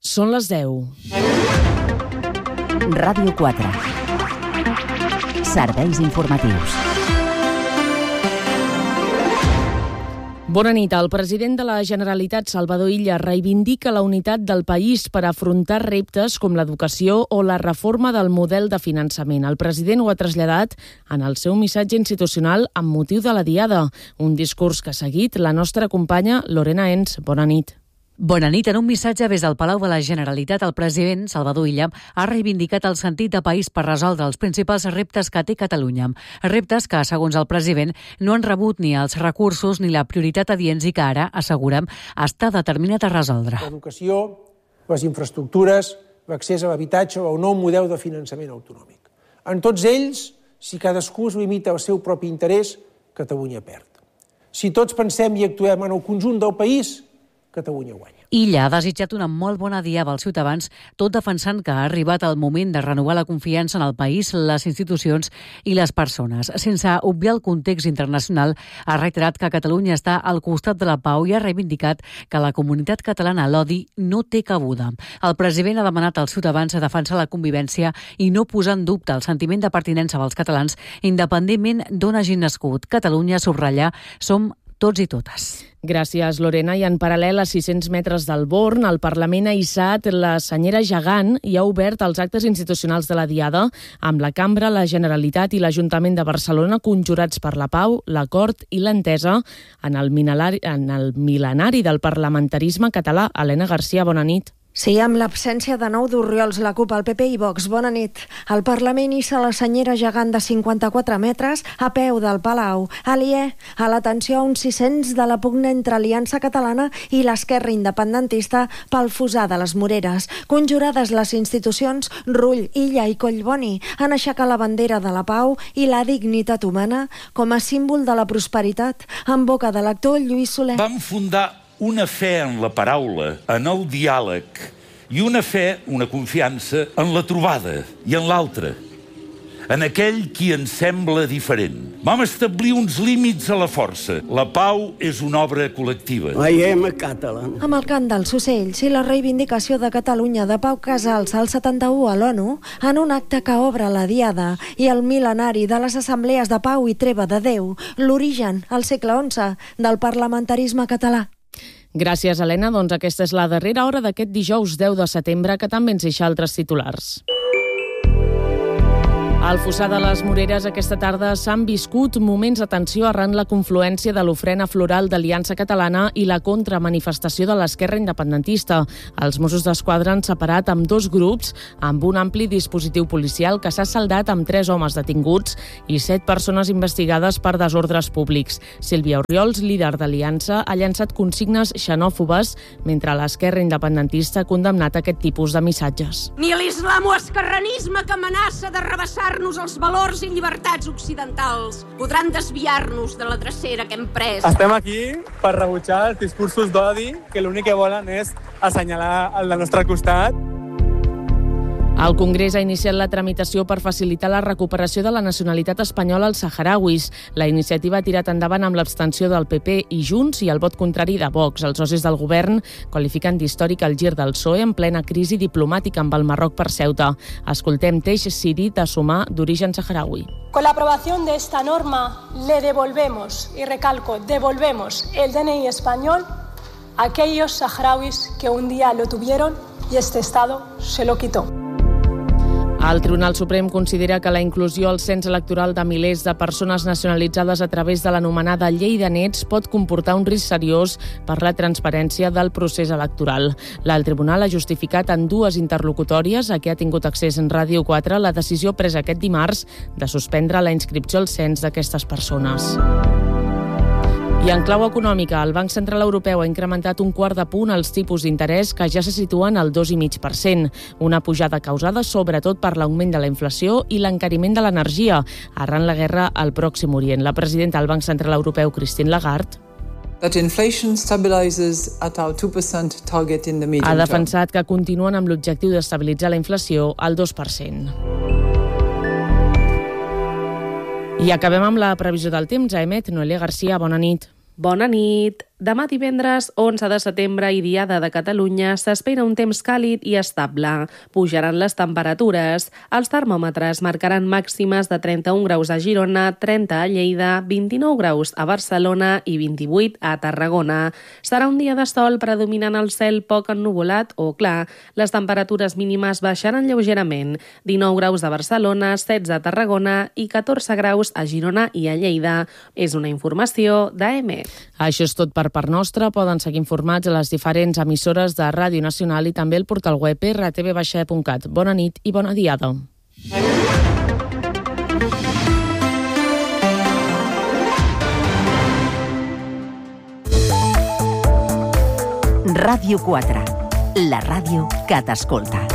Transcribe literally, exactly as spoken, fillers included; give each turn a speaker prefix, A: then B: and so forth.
A: Són les deu.
B: Ràdio quatre. Serveis informatius.
A: Bona nit. El president de la Generalitat, Salvador Illa, reivindica la unitat del país per afrontar reptes com l'educació o la reforma del model de finançament. El president ho ha traslladat en el seu missatge institucional amb motiu de la Diada, un discurs que ha seguit la nostra companya Lorena Ens. Bona nit.
C: Bona nit. En un missatge des del Palau de la Generalitat, el president, Salvador Illa, ha reivindicat el sentit de país per resoldre els principals reptes que té Catalunya. Reptes que, segons el president, no han rebut ni els recursos ni la prioritat adients i que ara, assegurem, està determinat a resoldre.
D: L'educació, les infraestructures, l'accés a l'habitatge o el nou model de finançament autonòmic. En tots ells, si cadascú es limita al seu propi interès, Catalunya perd. Si tots pensem i actuem en el conjunt del país, Catalunya guanya.
C: Illa ha desitjat una molt bona diada als ciutadans, tot defensant que ha arribat el moment de renovar la confiança en el país, les institucions i les persones. Sense obviar el context internacional, ha reiterat que Catalunya està al costat de la pau i ha reivindicat que la comunitat catalana a l'odi no té cabuda. El president ha demanat als ciutadans a defensar la convivència i no posar en dubte el sentiment de pertinença dels catalans, independentment d'on hagin nascut. Catalunya, subratlla, som tots i totes.
A: Gràcies, Lorena. I en paral·lel a sis-cents metres del Born, el Parlament ha hissat la senyera gegant i ha obert els actes institucionals de la Diada amb la Cambra, la Generalitat i l'Ajuntament de Barcelona conjurats per la pau, l'acord i l'entesa en el mil·lenari, en el mil·lenari del parlamentarisme català. Helena Garcia, bona nit.
E: Sí, amb l'absència de nou d'Orriols, la CUP, el P P i Vox. Bona nit. El Parlament hissa la senyera gegant de cinquanta-quatre metres a peu del Palau, aliè a l'atenció a uns sis-cents de la pugna entre Aliança Catalana i l'esquerra independentista pel Fossar de les Moreres. Conjurades les institucions, Rull, Illa i Collboni han aixecat la bandera de la pau i la dignitat humana com a símbol de la prosperitat en boca de l'actor Lluís Soler.
F: Vam fundar una fe en la paraula, en el diàleg, i una fe, una confiança, en la trobada i en l'altre, en aquell qui ens sembla diferent. Vam establir uns límits a la força. La pau és una obra col·lectiva.
G: I am a Catalan.
E: Amb el cant dels ocells i la reivindicació de Catalunya de Pau Casals al setanta-u a l'ONU, en un acte que obre la Diada i el mil·lenari de les assemblees de pau i treva de Déu, l'origen, al segle onze, del parlamentarisme català.
A: Gràcies, Helena. Doncs aquesta és la darrera hora d'aquest dijous deu de setembre, que també ens deixa altres titulars. Al Fossar de les Moreres aquesta tarda s'han viscut moments de tensió arran la confluència de l'ofrena floral d'Aliança Catalana i la contramanifestació de l'esquerra independentista. Els Mossos d'Esquadra han separat amb dos grups amb un ampli dispositiu policial que s'ha saldat amb tres homes detinguts i set persones investigades per desordres públics. Sílvia Orriols, líder d'Aliança, ha llançat consignes xenòfobes, mentre l'esquerra independentista ha condemnat aquest tipus de missatges.
H: Ni l'islamo-esquerranisme que amenaça de rebassar nos els valors i llibertats occidentals podran desviar-nos de la drecera que hem pres.
I: Estem aquí per rebutjar els discursos d'odi que l'únic que volen és assenyalar el del nostre costat.
A: El Congrés ha iniciat la tramitació per facilitar la recuperació de la nacionalitat espanyola als saharauis. La iniciativa ha tirat endavant amb l'abstenció del P P i Junts i el vot contrari de Vox. Els socis del govern qualifiquen d'històric el gir del P S O E en plena crisi diplomàtica amb el Marroc per Ceuta. Escoltem Teix Sidi, de Sumar, d'origen saharaui.
J: Con la aprobación de esta norma le devolvemos, y recalco, devolvemos el D N I español a aquellos saharauis que un día lo tuvieron y este Estado se lo quitó.
A: El Tribunal Suprem considera que la inclusió al cens electoral de milers de persones nacionalitzades a través de l'anomenada llei de nets pot comportar un risc seriós per la transparència del procés electoral. El Tribunal ha justificat en dues interlocutòries a què ha tingut accés en Ràdio quatre la decisió presa aquest dimarts de suspendre la inscripció al cens d'aquestes persones. I en clau econòmica, el Banc Central Europeu ha incrementat un quart de punt els tipus d'interès que ja se situen al dos coma cinc per cent, una pujada causada sobretot per l'augment de la inflació i l'encariment de l'energia arran la guerra al Pròxim Orient. La presidenta del Banc Central Europeu, Christine Lagarde,
K: that inflation stabilizes at our two percent target in the medium term.
A: Ha defensat que continuen amb l'objectiu d'estabilitzar la inflació al dos per cent. I acabem amb la previsió del temps. A Emet, Noelia Garcia, bona nit.
L: Bona nit.
B: Demà divendres, onze de setembre i Diada de Catalunya, s'espera un temps càlid i estable. Pujaran les temperatures. Els termòmetres marcaran màximes de trenta-un graus a Girona, trenta a Lleida, vint-i-nou graus a Barcelona i vint-i-vuit a Tarragona. Serà un dia de sol predominant el cel poc ennuvolat o clar. Les temperatures mínimes baixaran lleugerament. dinou graus a Barcelona, setze a Tarragona i catorze graus a Girona i a Lleida. És una informació d'A M E.
A: Això és tot per part nostra. Poden seguir informats a les diferents emissores de Ràdio Nacional i també al portal web erre te ve baixa e punt cat. Bona nit i bona diada.
G: Ràdio quatre, la ràdio que t'escolta.